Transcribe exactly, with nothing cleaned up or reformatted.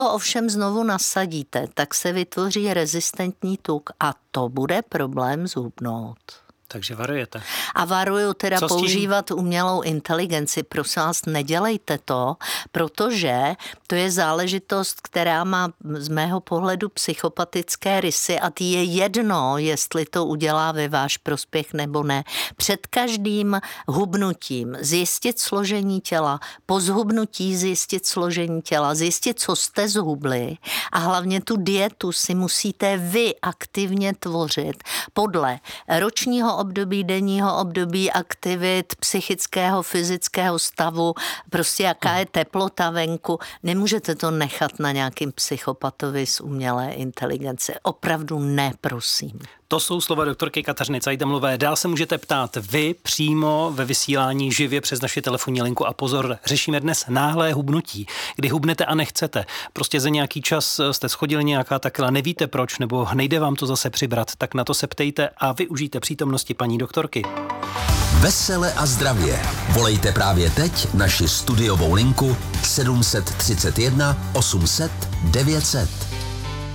ovšem znovu nasadíte, tak se vytvoří rezistentní tuk a to bude problém zhubnout. Takže varujete. A varuju teda používat umělou inteligenci. Prosím vás, nedělejte to, protože to je záležitost, která má z mého pohledu psychopatické rysy a ty je jedno, jestli to udělá ve váš prospěch nebo ne. Před každým hubnutím zjistit složení těla, po zhubnutí zjistit složení těla, zjistit, co jste zhubli a hlavně tu dietu si musíte vy aktivně tvořit podle ročního období, denního období, aktivit, psychického, fyzického stavu, prostě jaká je teplota venku. Nemůžete to nechat na nějakým psychopatovi z umělé inteligence. Opravdu ne, prosím. To jsou slova doktorky Kateřiny Cajdamlové. Dál se můžete ptát vy přímo ve vysílání živě přes naši telefonní linku a pozor, řešíme dnes náhlé hubnutí, kdy hubnete a nechcete. Prostě za nějaký čas jste schodili nějaká takela, nevíte proč, nebo nejde vám to zase přibrat, tak na to se ptejte a využijte přítomnosti paní doktorky. Vesele a zdravě. Volejte právě teď naši studiovou linku sedm set třicet jedna osm set devět set.